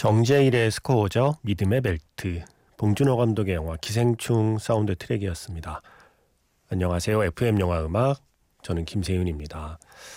정재일의 스코어죠. 믿음의 벨트. 봉준호 감독의 영화 기생충 사운드 트랙이었습니다. 안녕하세요. FM 영화 음악, 저는 김세윤입니다.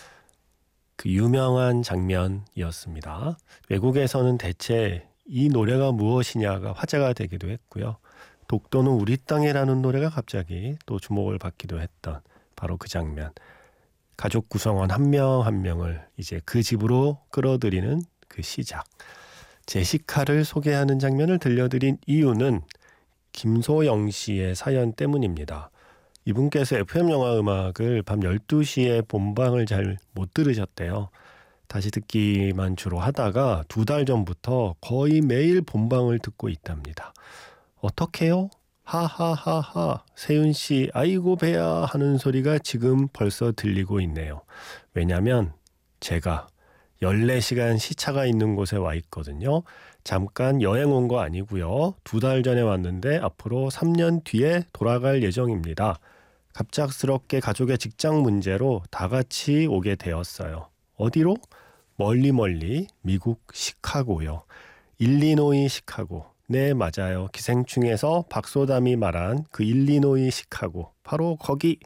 그 유명한 장면이었습니다. 외국에서는 대체 이 노래가 무엇이냐가 화제가 되기도 했고요. 독도는 우리 땅이라는 노래가 갑자기 또 주목을 받기도 했던 바로 그 장면. 가족 구성원 한 명 한 명을 이제 그 집으로 끌어들이는 그 시작. 제시카를 소개하는 장면을 들려드린 이유는 김소영 씨의 사연 때문입니다. 이분께서 FM 영화 음악을 밤 12시에 본방을 잘 못 들으셨대요. 다시 듣기만 주로 하다가 2달 전부터 거의 매일 본방을 듣고 있답니다. 어떡해요? 하하하하, 세윤씨 아이고 배야 하는 소리가 지금 벌써 들리고 있네요. 왜냐면 제가 14시간 시차가 있는 곳에 와 있거든요. 잠깐 여행 온 거 아니고요. 2달 전에 왔는데 앞으로 3년 뒤에 돌아갈 예정입니다. 갑작스럽게 가족의 직장 문제로 다 같이 오게 되었어요. 어디로? 멀리 미국 시카고요. 일리노이 시카고. 네, 맞아요. 기생충에서 박소담이 말한 그 일리노이 시카고. 바로 거기.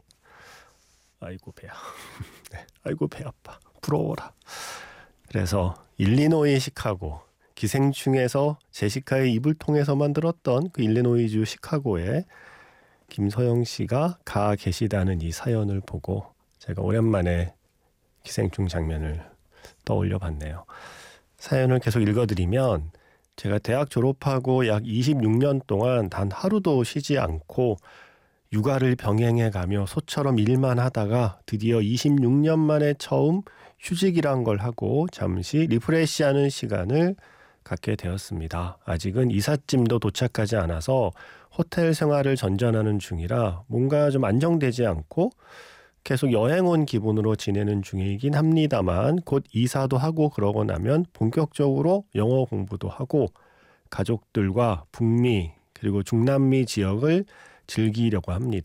아이고 배야. 네, 아이고 배 아파. 부러워라. 그래서 일리노이 시카고, 기생충에서 제시카의 입을 통해서 만들었던 그 일리노이주 시카고에 김소영 씨가 가 계시다는 이 사연을 보고 제가 오랜만에 기생충 장면을 떠올려 봤네요. 사연을 계속 읽어드리면 제가 대학 졸업하고 약 26년 동안 단 하루도 쉬지 않고 육아를 병행해가며 소처럼 일만 하다가 드디어 26년 만에 처음 휴직이란 걸 하고 잠시 리프레시하는 시간을 갖게 되었습니다. 아직은 이삿짐도 도착하지 않아서 호텔 생활을 전전하는 중이라 뭔가 좀 안정되지 않고 계속 여행 온 기분으로 지내는 중이긴 합니다만 곧 이사도 하고 그러고 나면 본격적으로 영어 공부도 하고 가족들과 북미 그리고 중남미 지역을 즐기려고 합니다.